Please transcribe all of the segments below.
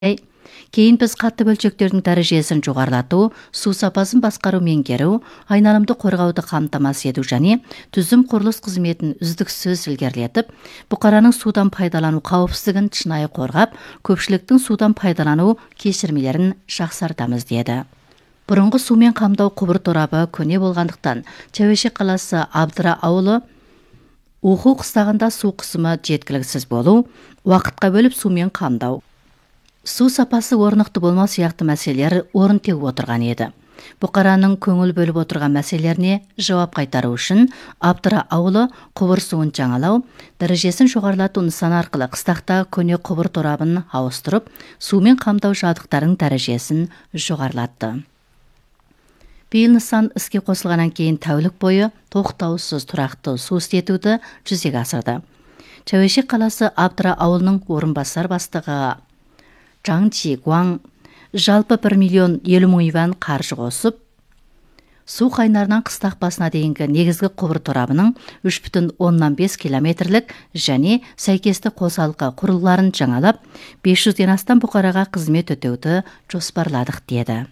Кейін біз қатты бөлшектердің дәрежесін жоғарылату, су сапасын басқару меңгеру, айналымды қорғауды қамтамасыз ету және түзім құрылыс қызметін үздіксіз ілгерілетіп, бұқараның судан пайдалану қауіпсіздігін шынайы қорғап, көпшіліктің судан пайдалану кешірмелерін жақсартамыз деді. Бұрынғы сумен қамдау құбыр торабы көне болғандықтан, Чәуешек қаласы Абдыра ауылы оқу қыстағында су қысымы жеткіліксіз болу, уақытқа бөліп сумен қамдау, су сапасы орнықты болмау сияқты мәселелер орын теуіп отырған еді. Бұқараның көңіл бөліп отырған мәселелеріне жауап қайтару үшін Абдыра ауылы құбыр суын жаңалау, дәрежесін жоғарылату нысаны арқылы қыстақтағы көне құбыр торабын ауыстырып, сумен қамдау жабдықтарының дәрежесін жоғарылатты. Биыл нысан іске қосылғаннан кейін тәулік бойы тоқтаусыз тұрақты су істетуді жүзеге асырды. Чәуешек қаласы Абдыра ауылының орынбасар бастығы Жаң Чи Гуаң жалпы 1 миллион 50 мың юан қаржы қосып, су қайнарынан қыстақ басына дейінгі негізгі құбыр торабының 3,5 километрлік және сәйкесті қосалқы құрылғыларын жаңалап, 500-ден астам бұқараға қызмет өтеуді жоспарладық деді.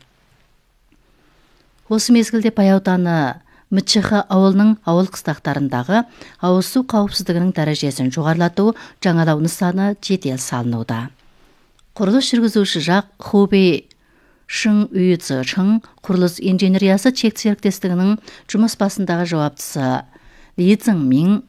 Осы мезгілде Пай ауданы Мычхы ауылының ауыл қыстақтарындағы ауыз су қауіпсіздігінің дәрежесін жоғарылату, жаңалау нысаны жедел салынуда. Құрылыс жүргізуші жақ Хубей Шың Үй Цзычың құрылыс инженериясы чек серіктестігінің жұмыс басындағы жауаптысы Ли Цзыңмин.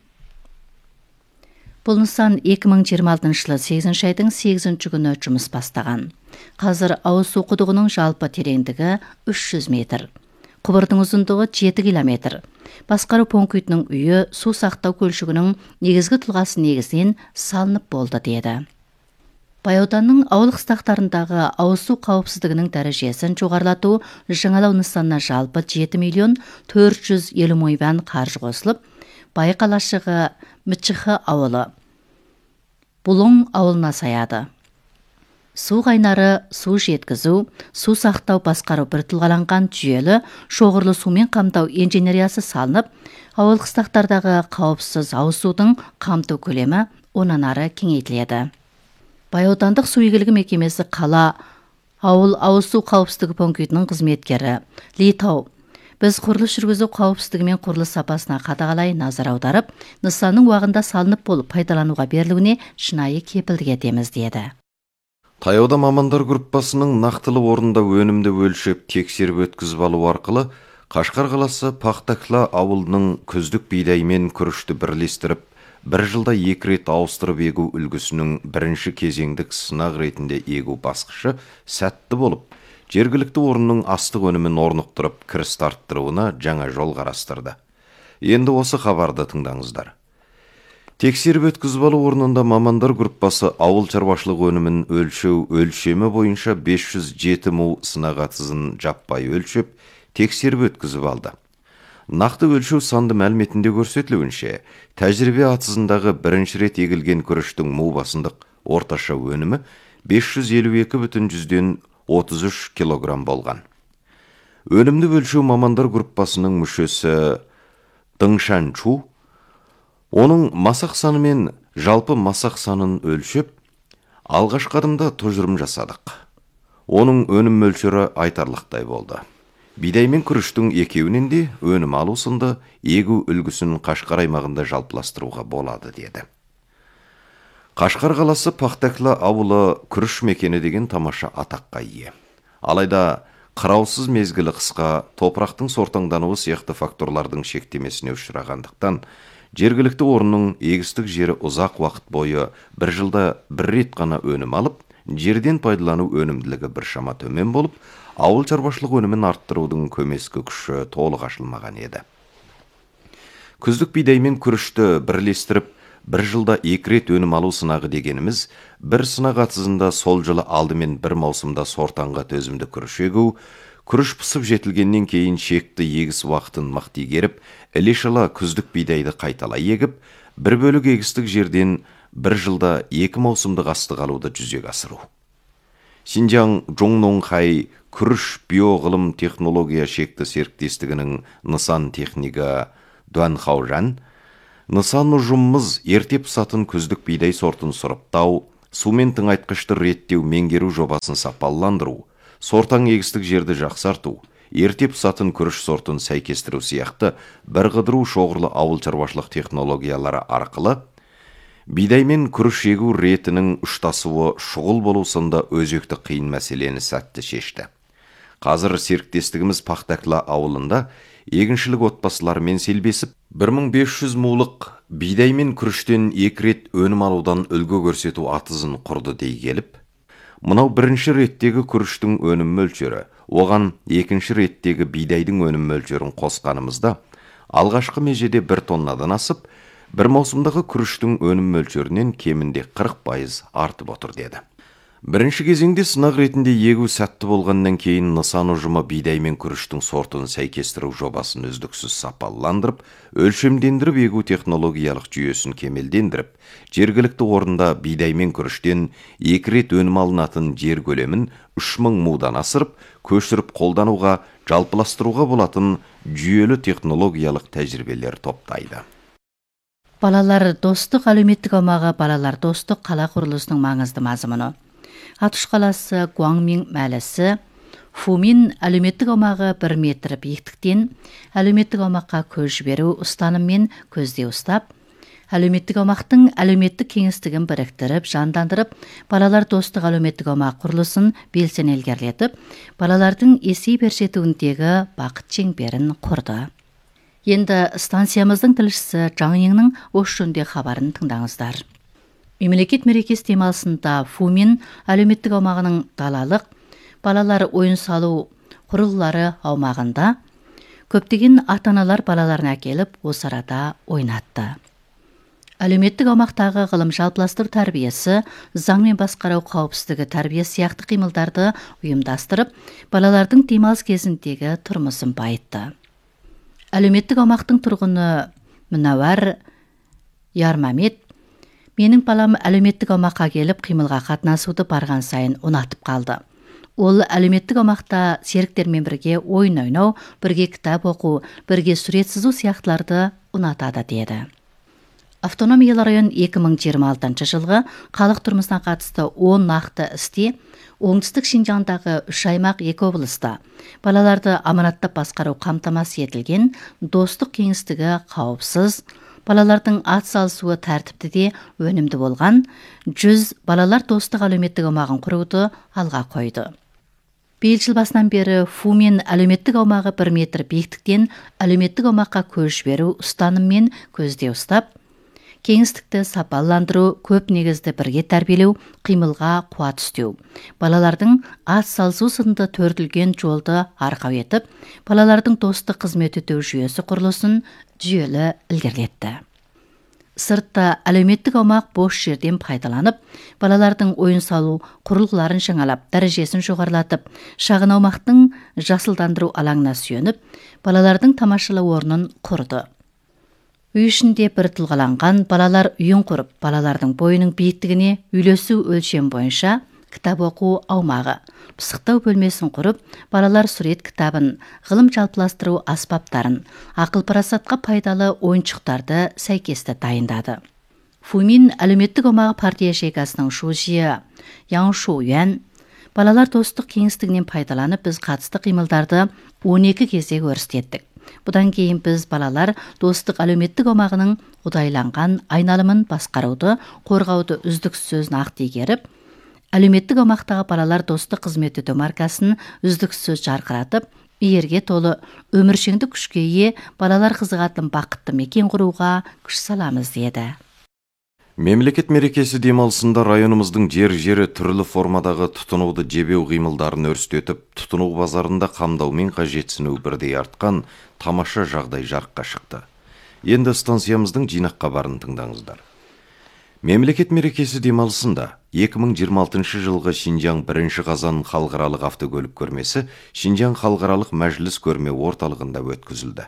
Бұл нысан 2026 жылы 8 айдың 8 күні жұмыс бастаған. Қазір ауыз су құдығының жалпы тереңдігі 300 метр. Құбырдың ұзындығы 7 километр. Басқару пунктінің үйі су сақтау көлшігінің негізгі тұлғасы негізінен салынып болды деді. Пай ауданының ауыл қыстақтарындағы ауыз су қауіпсіздігінің дәрежесін жоғарылату, жаңалау нысанына жалпы 7 миллион 450 мың юан қаржы қосылып, Пай қалашығы Мычхы ауылы Бұлың ауылына саяды. Су қайнары, су жеткізу, су сақтау басқару бір тұлғаланған жүйелі, шоғырлы сумен қамтау инженериясы салынып, ауыл қыстақтардағы қауіпсіз ауыз судың қамту көлемі онан ары кеңейтіледі. Пай аудандық су игілігі мекемесі қала ауыл ауыз су қауіпсіздігі пунктінің қызметкері Ли Тау, біз құрылыс жүргізу қауіпсіздігі мен құрылыс сапасына қадағалай назар аударып, нысанның уағында салынып болып пайдалануға берілуіне шынайы кепілдік етеміз деді. Таяуда мамандар группасының нақтылы орында өнімді өлшеп тексеріп өткізіп алу арқылы Қашқар қаласы Пақтакла ауылының күздік бидай мен күрішті бірлестіріп, бір жылда 2 рет ауыстырып егу үлгісінің бірінші кезеңдік сынақ ретінде егу басқышы сәтті болып, жергілікті орынның астық өнімін орнықтырып, кіріс арттыруына жаңа жол қарастырды. Енді осы хабарды тыңдаңыздар. Тексеріп өткізіп алу орнында мамандар группасы ауыл шаруашылық өнімін өлшеу өлшемі бойынша 507 му сынақ атызын жаппай өлшеп, тексеріп өткізіп алды. Нақты өлшеу санды мәліметінде көрсетілуінше, тәжірибе атызындағы бірінші рет егілген күріштің му басындық орташа өнімі 552,33 килограмм болған. Өнімді өлшеу мамандар группасының мүшесі Дыңшан Чу оның масақ саны мен жалпы масақ санын өлшеп, алғашқы адымда тұжырым жасадық. Оның өнім мөлшері айтарлықтай болды. Бидай мен күріштің екеуінен де өнім алу сынды егу үлгісін Қашқар аймағында жалпыластыруға болады деді. Қашқар қаласы Пақтакла ауылы күріш мекені деген тамаша атаққа ие. Алайда қыраусыз мезгілі қысқа, топырақтың сортаңдануы сияқты факторлардың шектемесіне ұшырағандықтан, жергілікті орынның егістік жері ұзақ уақыт бойы бір жылда бір рет қана өнім алып, жерден пайдалану өнімділігі біршама төмен болып, ауыл шаруашылық өнімін арттырудың көмескі күші толық ашылмаған еді. Күздік бидай мен күрішті бірлестіріп, бір жылда 2 рет өнім алу сынағы дегеніміз, бір сынақ атызында сол жылы алдымен бір маусымда сортаңға төзімді күріш егу, күріш пысып жетілгеннен кейін шекті егіс уақытын мықты игеріп, іле-шала күздік бидайды қайталай егіп, бір бөлік егістік жерден бір жылда 2 маусымдық астық алуды жүзеге асыру. Синжаң Жоңнонхай күріш биоғылым технология шекті серіктестігінің нысан технигі Дуан Хаужан, нысан ұжымымыз ерте пысатын күздік бидай сортын сұрыптау, сумен тыңайтқышты реттеу меңгеру жобасын сапаландыру, сортаң егістік жерді жақсарту, ерте пысатын күріш сортын сәйкестіру сияқты бірқыдыру шоғырлы ауыл шаруашылық технологиялары арқылы бидай мен күріш егу ретінің ұштасуы шұғыл болу сынды өзекті қиын мәселені сәтті шешті. Қазір серіктестігіміз Пақтақла ауылында егіншілік отбасыларымен селбесіп, 1500 мулық бидай мен күріштен 2 рет өнім алудан үлгі көрсету атызын құрды дей келіп, мынау бірінші реттегі күріштің өнім мөлшері, оған екінші реттегі бидайдың өнім мөлшерін қосқанымызда, алғашқы межеде 1 тоннадан асып, бір маусымдағы күріштің өнім мөлшерінен кемінде 40% артып отыр деді. Бірінші кезеңде сынақ ретінде егу сәтті болғаннан кейін нысан ұжымы бидай мен күріштің сортын сәйкестіру жобасын үздіксіз сапаландырып, өлшемдендіріп егу технологиялық жүйесін кемелдендіріп, жергілікті орында бидай мен күріштен 2 рет өнім алынатын жер көлемін 3000 мудан асырып, көшіріп қолдануға, жалпыластыруға болатын жүйелі технологиялық тәжірибелер топтайды. Балалар достық әлеуметтік аумағы балалар достық қала құрылысының маңызды мазмұны. Атыш қаласы Гуаңмин мәлісі Фумин әлеуметтік аумағы 1 метр биіктіктен әлеуметтік аумаққа көз жіберу ұстаныммен көзде ұстап, әлеуметтік аумақтың әлеуметтік кеңістігін біріктіріп, жандандырып, балалар достық әлеуметтік аумақ құрылысын белсене ілгерілетіп, балалардың есі бершетуіндегі бақыт шеңберін құрды. Енді станциямыздың тілшісі Жаңыңның осы жөнінде хабарын тыңдаңыздар. Мемлекет мерекесі демалысында Фумин әлеуметтік аумағының далалық балалар ойын салу құрылғылары аумағында көптеген ата-аналар балаларын әкеліп осы арада ойнатты. Әлеуметтік аумақтағы ғылым жалпыластыру тәрбиесі, заң мен басқару қауіпсіздігі тәрбиесі сияқты қимылдарды ұйымдастырып, балалардың демалыс кезіндегі тұрмысын байытты. Әлеуметтік аумақтың тұрғыны Мүнәуәр Ярмамет, менің балам әлеуметтік аумаққа келіп қимылға қатынасуды барған сайын ұнатып қалды. Ол әлеуметтік аумақта серіктермен бірге ойын ойнау, бірге кітап оқу, бірге сурет сызу сияқтыларды ұнатады деді. Автономиялы район 2026 жылғы халық тұрмысына қатысты 10 нақты істе оңтүстік Шинжаңдағы 3 аймақ 2 облыста балаларды аманаттап басқару қамтамасыз етілген, достық кеңістігі қауіпсіз, балалардың ат салысуы тәртіпті де өнімді болған 100 балалар достық әлеуметтік аумағын құруды алға қойды. Биыл жыл басынан бері Фумен әлеуметтік аумағы 1 метр биіктіктен әлеуметтік аумаққа көз жіберу ұстаныммен көзде ұстап, кеңістікті сапаландыру, көп негізді бірге тәрбиелеу, қимылға қуат үстеу. Балалардың ат салысу сынды төртілген жолды арқау етіп, балалардың достық қызмет ету жүйесі құрылысын жүйелі ілгерілетті. Сыртта әлеуметтік аумақ бос жерден пайдаланып, балалардың ойын салу құрылғыларын жаңалап, дәрежесін жоғарылатып, шағын аумақтың жасылдандыру алаңына сүйеніп, балалардың тамашалау орнын құрды. Үй ішінде бір тұлғаланған балалар үйін құрып, балалардың бойының биіктігіне үйлесу өлшем бойынша кітап оқу аумағы, пысықтау бөлмесін құрып, балалар сурет кітабын, ғылым жалпыластыру аспаптарын, ақыл парасатқа пайдалы ойыншықтарды сәйкесті дайындады. Фумин әлеуметтік аумағы партия шекасының шужия Яң Шуюан балалар достық кеңістігінен пайдаланып, біз қатысты қимылдарды 12 кезек өрістеттік. Бұдан кейін біз балалар достық әлеуметтік аумағының ұдайланған айналымын басқаруды, қорғауды үздіксіз нақты игеріп, әлеуметтік аумақтағы балалар достық қызмет ету маркасын үздіксіз жарқыратып, иерге толы өміршеңді күшке ие балалар қызығатын бақытты мекен құруға күш саламыз деді. Мемлекет мерекесі демалысында районымыздың жері түрлі формадағы тұтынуды жебеу қимылдарын өрістетіп, тұтыну базарында қамдаумен қажетсіну бірдей артқан тамаша жағдай жарыққа шықты. Енді станциямыздың жинақ хабарын тыңдаңыздар. Мемлекет мерекесі демалысында 2026 жылғы Шинжаң 1 қазан халықаралық автокөлік көрмесі Шинжаң халықаралық мәжіліс көрме орталығында өткізілді.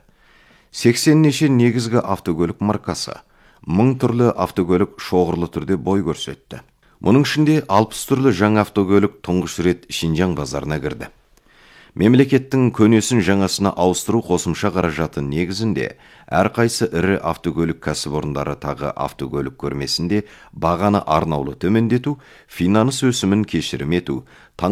80 неше негізгі автокөлік маркасы, 1000 түрлі автокөлік шоғырлы түрде бой көрсетті. Мұның ішінде 60 түрлі жаңа автокөлік тұңғыш рет Шинжаң базарына кірді. Мемлекеттің көнесін жаңасына ауыстыру қосымша қаражаты негізінде әрқайсы ірі автокөлік кәсіпорындары тағы автокөлік көрмесінде бағаны арнаулы төмендету, финанс өсімін кешірім ету,